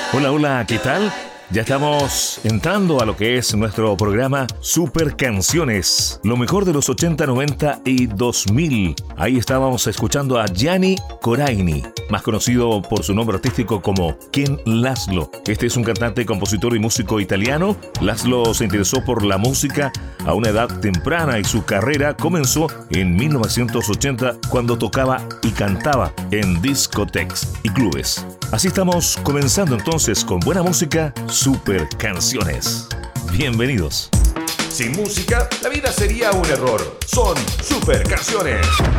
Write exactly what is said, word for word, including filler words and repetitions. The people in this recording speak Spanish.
Hola, hola, ¿qué tal? Ya estamos entrando a lo que es nuestro programa Super Canciones, lo mejor de los ochenta, noventa y dos mil. Ahí estábamos escuchando a Gianni Coraini, más conocido por su nombre artístico como Ken Laszlo. Este es un cantante, compositor y músico italiano. Laszlo se interesó por la música a una edad temprana y su carrera comenzó en mil novecientos ochenta cuando tocaba y cantaba en discotecas y clubes. Así estamos comenzando entonces con buena música, Super Canciones. Bienvenidos. Sin música, la vida sería un error. Son Super Canciones.